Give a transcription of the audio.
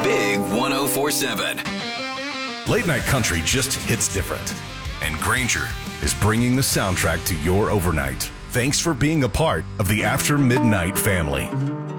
Big 104.7. Late night country just hits different. And Granger is bringing the soundtrack to your overnight. Thanks for being a part of the After Midnight family.